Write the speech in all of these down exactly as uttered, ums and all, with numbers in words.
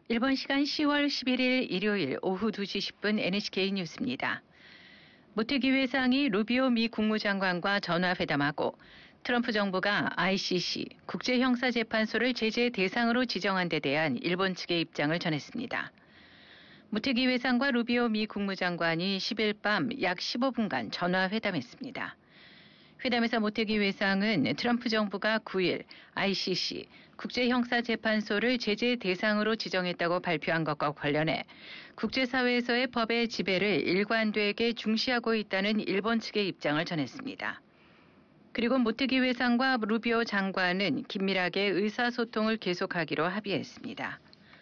일본 시간 시월 십일일 일요일 오후 두 시 십 분 엔에이치케이 뉴스입니다. 모태기 회장이 루비오 미 국무장관과 전화회담하고 트럼프 정부가 아이씨씨 국제형사재판소를 제재 대상으로 지정한 데 대한 일본 측의 입장을 전했습니다. 모태기 회장과 루비오 미 국무장관이 십일 밤 약 십오 분간 전화회담했습니다. 회담에서 모태기 회장은 트럼프 정부가 구일 아이씨씨 국제형사재판소를 제재 대상으로 지정했다고 발표한 것과 관련해 국제사회에서의 법의 지배를 일관되게 중시하고 있다는 일본 측의 입장을 전했습니다. 그리고 모태기 회장과 루비오 장관은 긴밀하게 의사소통을 계속하기로 합의했습니다.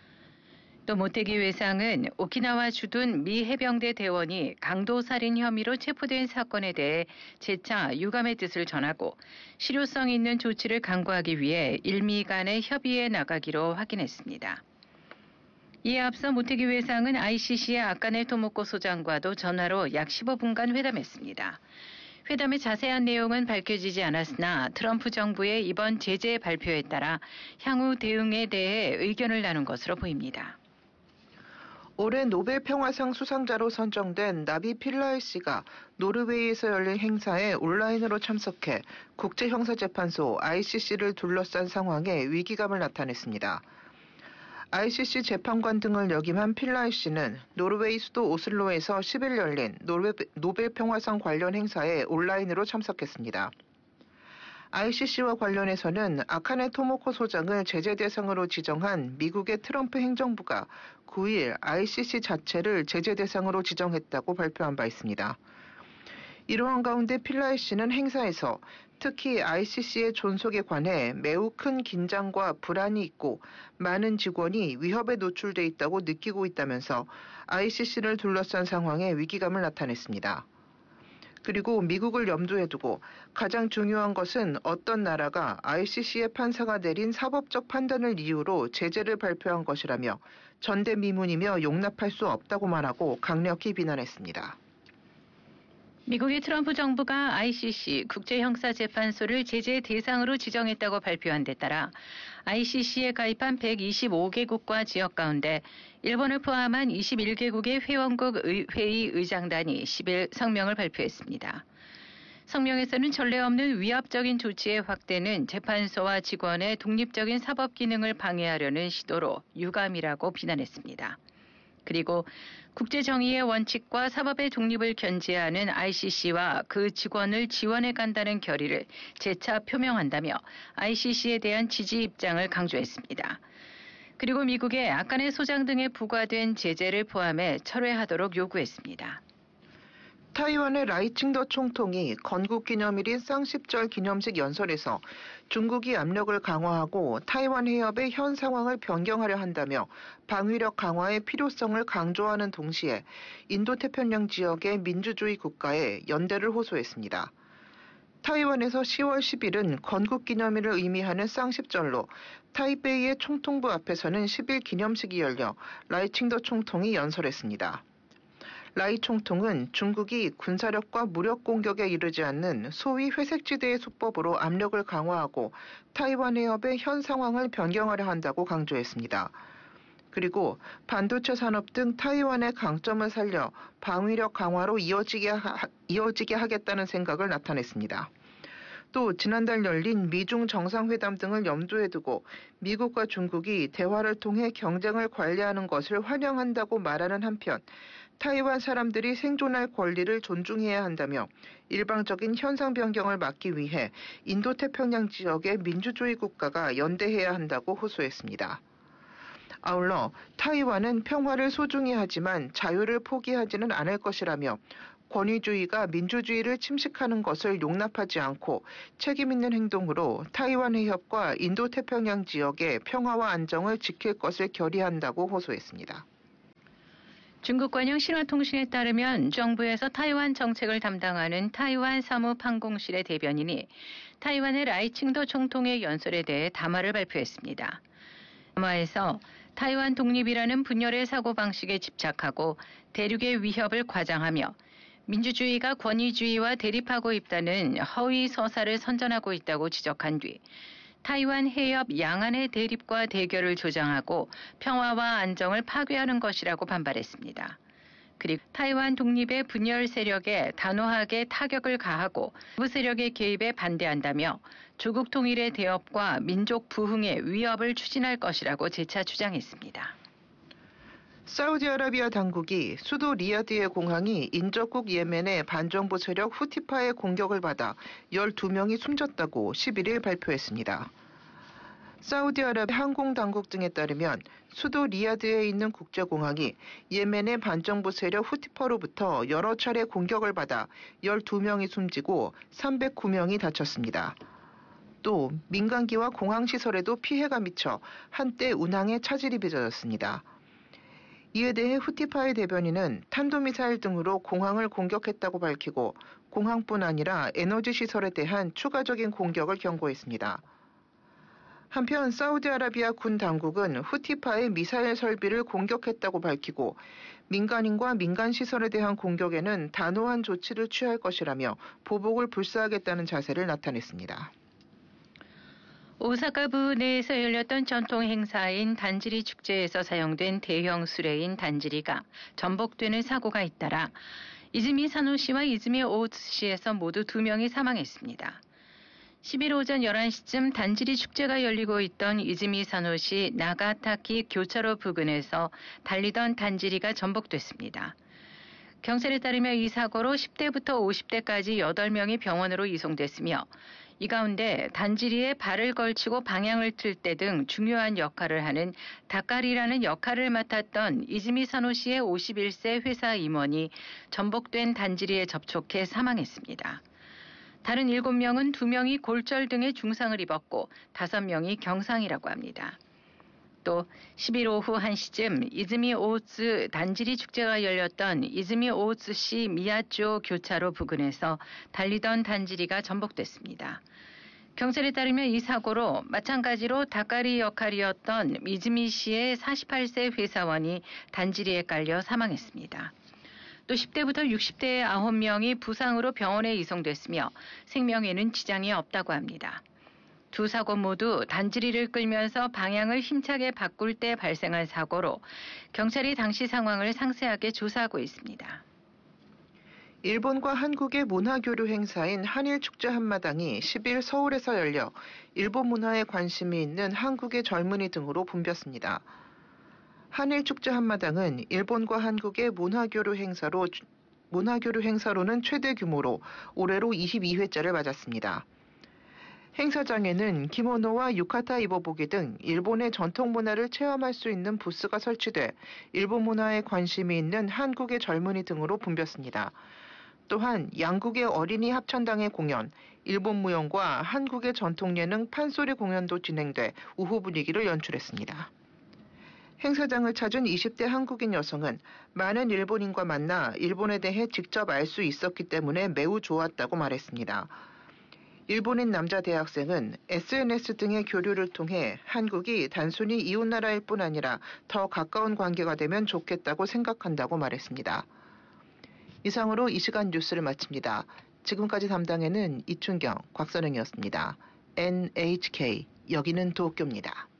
또 모태기 회장은 오키나와 주둔 미 해병대 대원이 강도살인 혐의로 체포된 사건에 대해 재차 유감의 뜻을 전하고 실효성 있는 조치를 강구하기 위해 일미 간의 협의에 나가기로 확인했습니다. 이에 앞서 모태기 회장은 아이씨씨의 아카네 토모코 소장과도 전화로 약 십오 분간 회담했습니다. 회담의 자세한 내용은 밝혀지지 않았으나 트럼프 정부의 이번 제재 발표에 따라 향후 대응에 대해 의견을 나눈 것으로 보입니다. 올해 노벨 평화상 수상자로 선정된 나비 필라이 씨가 노르웨이에서 열린 행사에 온라인으로 참석해 국제형사재판소 아이씨씨를 둘러싼 상황에 위기감을 나타냈습니다. 아이씨씨 재판관 등을 역임한 필라이 씨는 노르웨이 수도 오슬로에서 십일 열린 노벨 평화상 관련 행사에 온라인으로 참석했습니다. 아이씨씨와 관련해서는 아카네 토모코 소장을 제재 대상으로 지정한 미국의 트럼프 행정부가 구일 아이씨씨 자체를 제재 대상으로 지정했다고 발표한 바 있습니다. 이러한 가운데 필라이 씨는 행사에서 특히 아이씨씨의 존속에 관해 매우 큰 긴장과 불안이 있고 많은 직원이 위협에 노출돼 있다고 느끼고 있다면서 아이씨씨를 둘러싼 상황에 위기감을 나타냈습니다. 그리고 미국을 염두에 두고 가장 중요한 것은 어떤 나라가 아이씨씨의 판사가 내린 사법적 판단을 이유로 제재를 발표한 것이라며 전대미문이며 용납할 수 없다고 말하고 강력히 비난했습니다. 미국의 트럼프 정부가 아이씨씨 국제형사재판소를 제재 대상으로 지정했다고 발표한 데 따라 아이씨씨에 가입한 백이십오 개국과 지역 가운데 일본을 포함한 이십일 개국의 회원국 회의 의장단이 십일 성명을 발표했습니다. 성명에서는 전례 없는 위압적인 조치의 확대는 재판소와 직원의 독립적인 사법 기능을 방해하려는 시도로 유감이라고 비난했습니다. 그리고 국제정의의 원칙과 사법의 독립을 견지하는 아이씨씨와 그 직원을 지원해 간다는 결의를 재차 표명한다며 아이씨씨에 대한 지지 입장을 강조했습니다. 그리고 미국의 아카네 소장 등에 부과된 제재를 포함해 철회하도록 요구했습니다. 타이완의 라이칭더 총통이 건국기념일인 쌍십절 기념식 연설에서 중국이 압력을 강화하고 타이완 해협의 현 상황을 변경하려 한다며 방위력 강화의 필요성을 강조하는 동시에 인도태평양 지역의 민주주의 국가에 연대를 호소했습니다. 타이완에서 시월 십일은 건국기념일을 의미하는 쌍십절로 타이베이의 총통부 앞에서는 십일 기념식이 열려 라이칭더 총통이 연설했습니다. 라이 총통은 중국이 군사력과 무력 공격에 이르지 않는 소위 회색지대의 수법으로 압력을 강화하고 타이완 해협의 현 상황을 변경하려 한다고 강조했습니다. 그리고 반도체 산업 등 타이완의 강점을 살려 방위력 강화로 이어지게, 하, 이어지게 하겠다는 생각을 나타냈습니다. 또 지난달 열린 미중 정상회담 등을 염두에 두고 미국과 중국이 대화를 통해 경쟁을 관리하는 것을 환영한다고 말하는 한편 타이완 사람들이 생존할 권리를 존중해야 한다며 일방적인 현상 변경을 막기 위해 인도태평양 지역의 민주주의 국가가 연대해야 한다고 호소했습니다. 아울러 타이완은 평화를 소중히 하지만 자유를 포기하지는 않을 것이라며 권위주의가 민주주의를 침식하는 것을 용납하지 않고 책임 있는 행동으로 타이완 해협과 인도태평양 지역의 평화와 안정을 지킬 것을 결의한다고 호소했습니다. 중국 관영 신화통신에 따르면 정부에서 타이완 정책을 담당하는 타이완 사무판공실의 대변인이 타이완의 라이칭더 총통의 연설에 대해 담화를 발표했습니다. 담화에서 타이완 독립이라는 분열의 사고방식에 집착하고 대륙의 위협을 과장하며 민주주의가 권위주의와 대립하고 있다는 허위 서사를 선전하고 있다고 지적한 뒤 타이완 해협 양안의 대립과 대결을 조장하고 평화와 안정을 파괴하는 것이라고 반발했습니다. 그리고 타이완 독립의 분열 세력에 단호하게 타격을 가하고 외부 세력의 개입에 반대한다며 조국 통일의 대업과 민족 부흥의 위협을 추진할 것이라고 재차 주장했습니다. 사우디아라비아 당국이 수도 리야드의 공항이 인접국 예멘의 반정부 세력 후티파의 공격을 받아 열두 명이 숨졌다고 십일 일 발표했습니다. 사우디아라비아 항공당국 등에 따르면 수도 리야드에 있는 국제공항이 예멘의 반정부 세력 후티파로부터 여러 차례 공격을 받아 열두 명이 숨지고 삼백구 명이 다쳤습니다. 또 민간기와 공항시설에도 피해가 미쳐 한때 운항에 차질이 빚어졌습니다. 이에 대해 후티파의 대변인은 탄도미사일 등으로 공항을 공격했다고 밝히고 공항뿐 아니라 에너지 시설에 대한 추가적인 공격을 경고했습니다. 한편 사우디아라비아 군 당국은 후티파의 미사일 설비를 공격했다고 밝히고 민간인과 민간 시설에 대한 공격에는 단호한 조치를 취할 것이라며 보복을 불사하겠다는 자세를 나타냈습니다. 오사카부 내에서 열렸던 전통 행사인 단지리 축제에서 사용된 대형 수레인 단지리가 전복되는 사고가 잇따라 이즈미 사노시와 이즈미 오츠시에서 모두 두 명이 사망했습니다. 십일 일 오전 열한 시쯤 단지리 축제가 열리고 있던 이즈미 사노시 나가타키 교차로 부근에서 달리던 단지리가 전복됐습니다. 경찰에 따르면 이 사고로 십 대부터 오십 대까지 여덟 명이 병원으로 이송됐으며 이 가운데 단지리에 발을 걸치고 방향을 틀 때 등 중요한 역할을 하는 다까리라는 역할을 맡았던 이즈미 사노시의 오십일 세 회사 임원이 전복된 단지리에 접촉해 사망했습니다. 다른 일곱 명은 두 명이 골절 등의 중상을 입었고 다섯 명이 경상이라고 합니다. 또 십일 일 오후 한 시쯤 이즈미 오츠 단지리 축제가 열렸던 이즈미 오츠시 미야조 교차로 부근에서 달리던 단지리가 전복됐습니다. 경찰에 따르면 이 사고로 마찬가지로 다까리 역할이었던 이즈미시의 사십팔 세 회사원이 단지리에 깔려 사망했습니다. 또 십 대부터 육십 대의 아홉 명이 부상으로 병원에 이송됐으며 생명에는 지장이 없다고 합니다. 두 사고 모두 단지리를 끌면서 방향을 힘차게 바꿀 때 발생한 사고로 경찰이 당시 상황을 상세하게 조사하고 있습니다. 일본과 한국의 문화교류 행사인 한일축제 한마당이 십일 일 서울에서 열려 일본 문화에 관심이 있는 한국의 젊은이 등으로 붐볐습니다. 한일축제 한마당은 일본과 한국의 문화교류 행사로 문화교류 행사로는 최대 규모로 올해로 이십이 회째를 맞았습니다. 행사장에는 기모노와 유카타 입어보기 등 일본의 전통 문화를 체험할 수 있는 부스가 설치돼 일본 문화에 관심이 있는 한국의 젊은이 등으로 붐볐습니다. 또한 양국의 어린이 합창단의 공연, 일본 무용과 한국의 전통 예능 판소리 공연도 진행돼 우후 분위기를 연출했습니다. 행사장을 찾은 이십 대 한국인 여성은 많은 일본인과 만나 일본에 대해 직접 알 수 있었기 때문에 매우 좋았다고 말했습니다. 일본인 남자 대학생은 에스엔에스 등의 교류를 통해 한국이 단순히 이웃나라일 뿐 아니라 더 가까운 관계가 되면 좋겠다고 생각한다고 말했습니다. 이상으로 이 시간 뉴스를 마칩니다. 지금까지 담당에는 이춘경, 곽선영이었습니다. 엔에이치케이, 여기는 도쿄입니다.